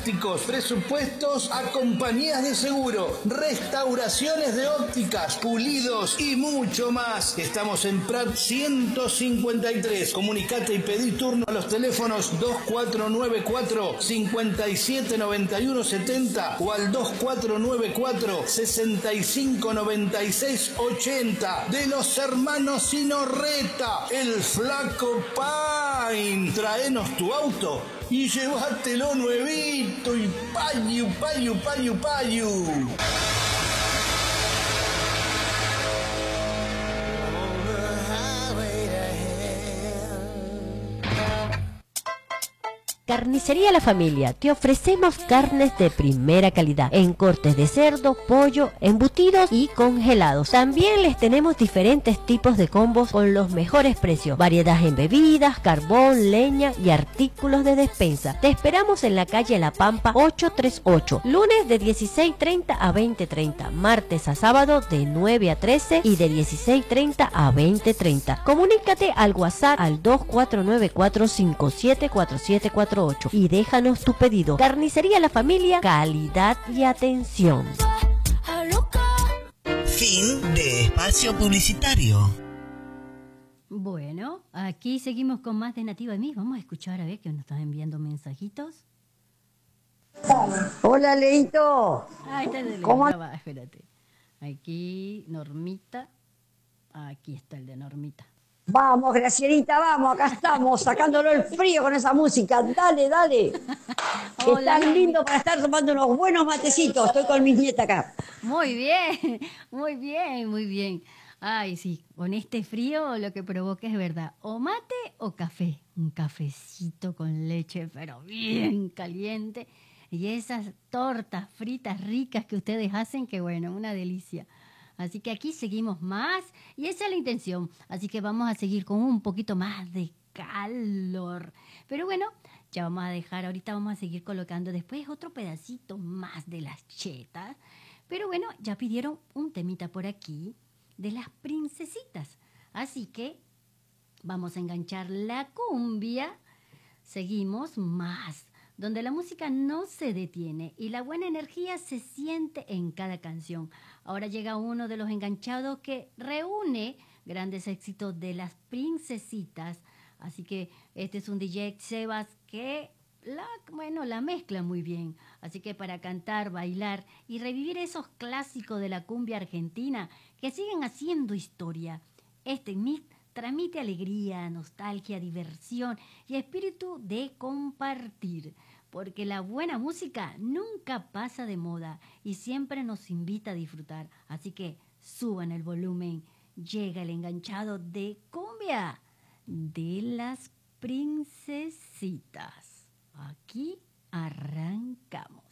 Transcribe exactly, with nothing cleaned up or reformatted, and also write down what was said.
diagnósticos, presupuestos a compañías de seguro, restauraciones de ópticas, pulidos y mucho más. Estamos en Prat ciento cincuenta y tres. Comunicate y pedí turno a los teléfonos dos cuatro nueve cuatro, cinco siete nueve uno siete cero o al dos cuatro nueve cuatro, seis cinco nueve seis ocho cero de los hermanos Sinorreta, el Flaco Pain. Traenos tu auto y llévatelo nuevito y payu, payu, payu, payu. Carnicería La Familia, te ofrecemos carnes de primera calidad en cortes de cerdo, pollo, embutidos y congelados. También les tenemos diferentes tipos de combos con los mejores precios, variedad en bebidas, carbón, leña y artículos de despensa. Te esperamos en la calle La Pampa ochocientos treinta y ocho, lunes de dieciséis treinta a veinte treinta, martes a sábado de nueve a trece y de dieciséis treinta a veinte treinta. Comunícate al WhatsApp al dos cuatro nueve cuatro, cinco siete cuatro siete cuatro ocho y déjanos tu pedido. Carnicería La Familia, calidad y atención. Fin de espacio publicitario. Bueno, aquí seguimos con más de Nativa de Mí. Vamos a escuchar a ver que nos están enviando mensajitos. Hola, Leito. Ah, está de ¿Cómo? Leito, va, espérate. Aquí, Normita. Aquí está el de Normita. Vamos, Gracielita, vamos, acá estamos, sacándolo el frío con esa música. Dale, dale. Hola, Es tan Normi. lindo para estar tomando unos buenos matecitos. Estoy con mis nietas acá. Muy bien, muy bien, muy bien. Ay, sí, con este frío lo que provoca es verdad. O mate o café. Un cafecito con leche, pero bien caliente. Y esas tortas fritas ricas que ustedes hacen, que bueno, una delicia. Así que aquí seguimos más y esa es la intención. Así que vamos a seguir con un poquito más de calor. Pero bueno, ya vamos a dejar, ahorita vamos a seguir colocando después otro pedacito más de las chetas. Pero bueno, ya pidieron un temita por aquí de las princesitas. Así que vamos a enganchar la cumbia. Seguimos más, donde la música no se detiene y la buena energía se siente en cada canción. Ahora llega uno de los enganchados que reúne grandes éxitos de las princesitas. Así que este es un D J Sebas que la, bueno, la mezcla muy bien. Así que para cantar, bailar y revivir esos clásicos de la cumbia argentina que siguen haciendo historia, este mix transmite alegría, nostalgia, diversión y espíritu de compartir. Porque la buena música nunca pasa de moda y siempre nos invita a disfrutar. Así que suban el volumen. Llega el enganchado de cumbia de las princesitas. Aquí arrancamos.